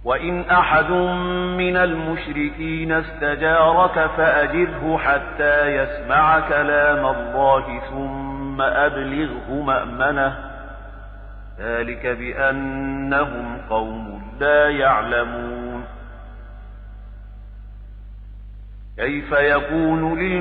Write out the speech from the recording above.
وإن أحد من المشركين استجارك فأجره حتى يسمع كلام الله ثم أبلغه مأمنه، ذلك بأنهم قوم لا يعلمون. كيف يكون